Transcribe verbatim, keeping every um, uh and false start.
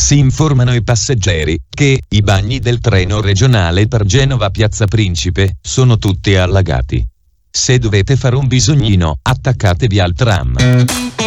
Si informano i passeggeri che i bagni del treno regionale per Genova Piazza Principe sono tutti allagati. Se dovete fare un bisognino, attaccatevi al tram.